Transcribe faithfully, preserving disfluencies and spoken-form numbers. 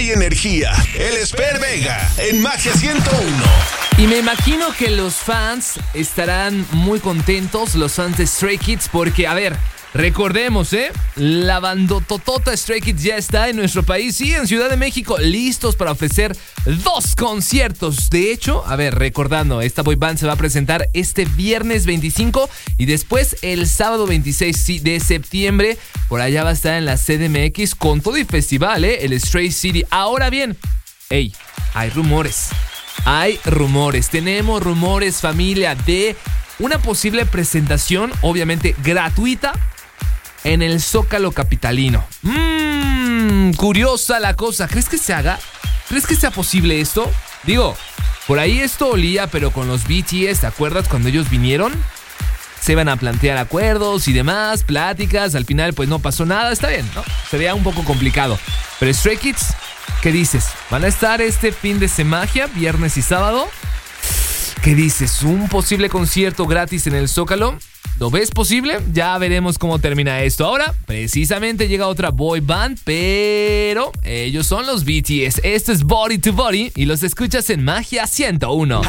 y energía. Él es Per Vega en Magia ciento uno. Y me imagino que los fans estarán muy contentos, los fans de Stray Kids, porque, a ver, recordemos, ¿eh? La bandototota Stray Kids ya está en nuestro país y en Ciudad de México, listos para ofrecer dos conciertos. De hecho, a ver, recordando, esta boy band se va a presentar este viernes veinticinco y después el sábado veintiséis de septiembre. Por allá va a estar en la C D M X con todo y festival, ¿eh? El Stray City. Ahora bien, hey, hay rumores. Hay rumores, tenemos rumores, familia, de una posible presentación, obviamente gratuita, en el Zócalo capitalino. Mmm, curiosa la cosa. ¿Crees que se haga? ¿Crees que sea posible esto? Digo, por ahí esto olía, pero con los B T S, ¿te acuerdas cuando ellos vinieron? Se iban a plantear acuerdos y demás, pláticas, al final pues no pasó nada, está bien, ¿no? Sería un poco complicado. Pero Stray Kids, ¿qué dices? ¿Van a estar este fin de semana, viernes y sábado? ¿Qué dices? ¿Un posible concierto gratis en el Zócalo? ¿Lo ves posible? Ya veremos cómo termina esto. Ahora, precisamente llega otra boy band, pero ellos son los B T S. Esto es Body to Body y los escuchas en Magia ciento uno.